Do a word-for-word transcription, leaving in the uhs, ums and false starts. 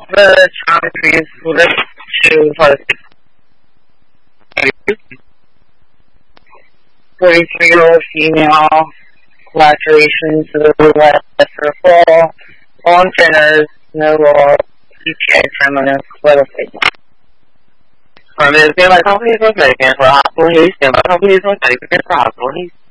The Chinese wish to host forty-three-year-old female, congratulations to the U S for fall, long dinners, no law, P T A criminal, policy. From his family companies was making for hospital, he's family companies was making for hospital, he's